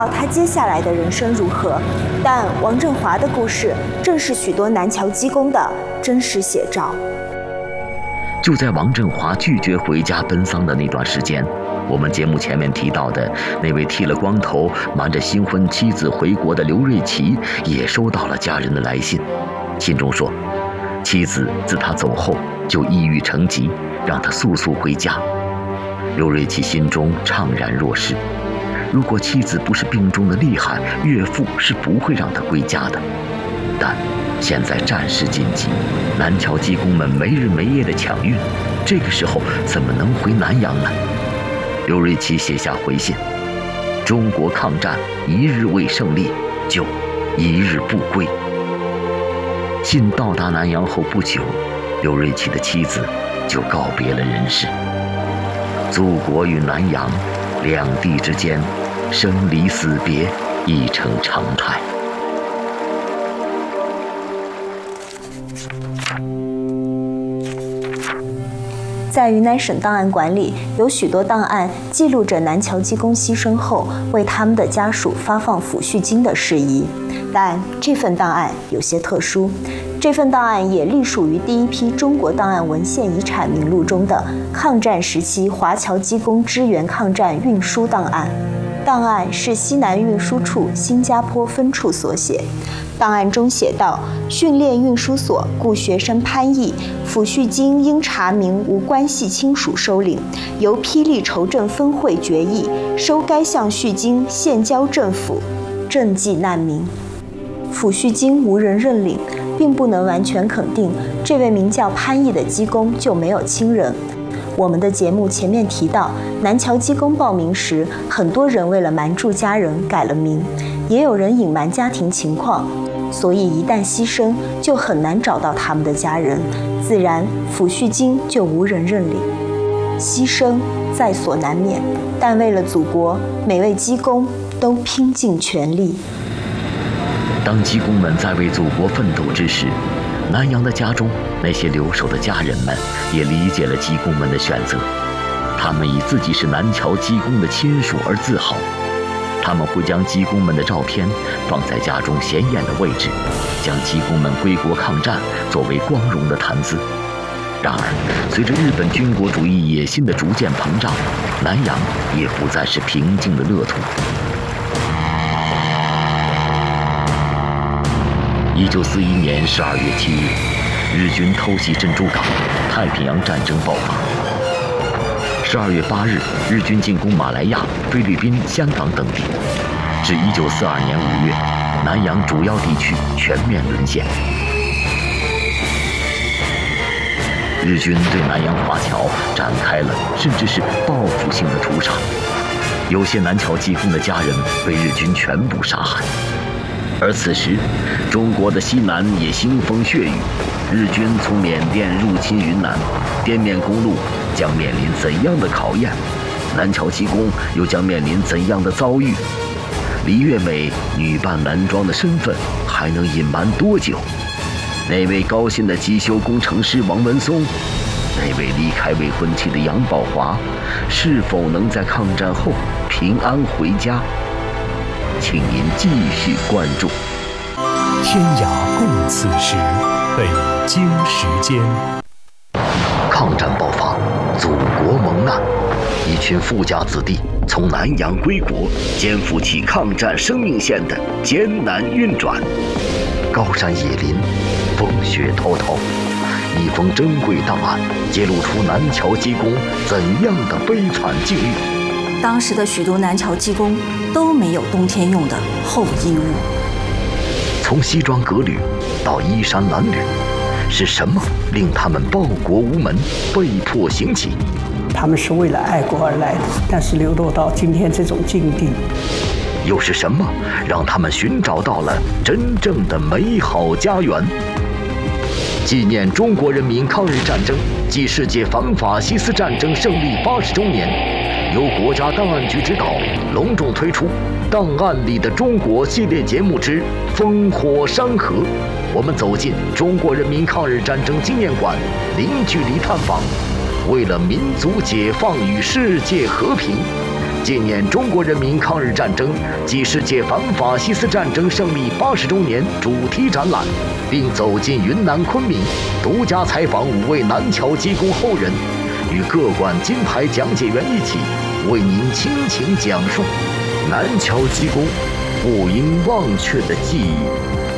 他接下来的人生如何，但王振华的故事正是许多南侨机工的真实写照。 就在王振华拒绝回家奔丧的那段时间，我们节目前面提到的那位剃了光头、瞒着新婚妻子回国的刘瑞奇，也收到了家人的来信。信中说，妻子自他走后就抑郁成疾，让他速速回家。刘瑞奇心中怅然若失，如果妻子不是病重的厉害，岳父是不会让他归家的。但现在战事紧急，南侨机工们没日没夜的抢运，这个时候怎么能回南阳呢？刘瑞奇写下回信：中国抗战一日未胜利，就一日不归。信到达南阳后不久，刘瑞奇的妻子就告别了人世。祖国与南阳两地之间，生离死别已成常态。 在云南省档案馆里，有许多档案记录着南侨机工牺牲后为他们的家属发放抚恤金的事宜。但这份档案有些特殊，这份档案也隶属于第一批中国档案文献遗产名录中的抗战时期华侨机工支援抗战运输档案。档案是西南运输处新加坡分处所写。档案中写道，训练运输所雇学生潘毅，抚恤金应查明无关系亲属收领，由霹雳筹政分会决议，收该项恤金现交政府，赈济难民。抚恤金无人认领，并不能完全肯定这位名叫潘毅的机工就没有亲人。我们的节目前面提到，南侨机工报名时，很多人为了瞒住家人改了名，也有人隐瞒家庭情况，所以一旦牺牲，就很难找到他们的家人，自然抚恤金就无人认领。牺牲在所难免，但为了祖国，每位机工都拼尽全力。 当机工们在为祖国奋斗之时，南阳的家中那些留守的家人们也理解了机工们的选择，他们以自己是南侨机工的亲属而自豪。他们会将机工们的照片放在家中显眼的位置，将机工们归国抗战作为光荣的谈资。然而，随着日本军国主义野心的逐渐膨胀，南阳也不再是平静的乐土。1941年12月7日，日军偷袭珍珠港，太平洋战争爆发。12月8日，日军进攻马来亚、菲律宾、香港等地。至1942年5月，南洋主要地区全面沦陷。日军对南洋华侨展开了甚至是报复性的屠杀，有些南侨机工的家人被日军全部杀害。而此时，中国的西南也腥风血雨，日军从缅甸入侵云南，滇缅公路将面临怎样的考验？南侨机工又将面临怎样的遭遇？李月美女扮男装的身份还能隐瞒多久？那位高薪的机修工程师王文松，那位离开未婚妻的杨宝华，是否能在抗战后平安回家？请您继续关注。 天涯共此时，北京时间。 抗战爆发，祖国蒙难，一群富家子弟从南洋归国，肩负起抗战生命线的艰难运转。高山野林，风雪滔滔，一封珍贵档案揭露出南侨机工怎样的悲惨境遇。 当时的许多南侨机工都没有冬天用的厚衣物。 从西装革履到衣衫褴褛，是什么令他们报国无门，被迫行乞？ 他们是为了爱国而来的，但是流落到今天这种境地。 又是什么让他们寻找到了真正的美好家园？纪念中国人民抗日战争暨世界反法西斯战争胜利80周年，由国家档案局指导，隆重推出《档案里的中国》系列节目之《烽火山河》。我们走进中国人民抗日战争纪念馆，零距离探访，为了民族解放与世界和平， 纪念中国人民抗日战争及世界反法西斯战争胜利80周年主题展览，并走进云南昆明，独家采访5位南侨机工后人，与各馆金牌讲解员一起为您倾情讲述南侨机工不应忘却的记忆。